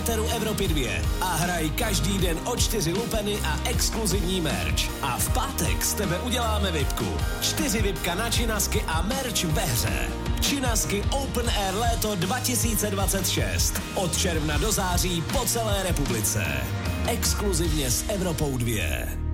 éteru Evropy 2 a hraj každý den o 4 lupeny a exkluzivní merch. A v pátek z tebe uděláme vipku. 4 vipka na činasky a merch ve hře. Činasky Open Air léto 2026. Od června do září po celé republice. Exkluzivně s Evropou 2.